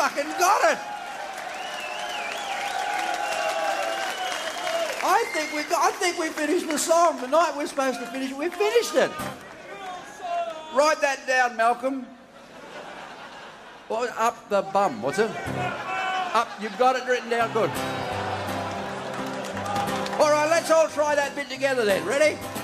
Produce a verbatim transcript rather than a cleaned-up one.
fucking got it. I think we got, I think we finished the song. The night we're supposed to finish it, we finished it. Write that down, Malcolm. What, up the bum, what's it? Up, you've got it written down, good. All right, let's all try that bit together then. Ready?